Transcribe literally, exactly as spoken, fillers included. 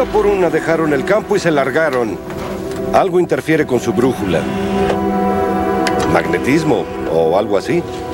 por una dejaron el campo y se largaron. Algo interfiere con su brújula. Magnetismo o algo así.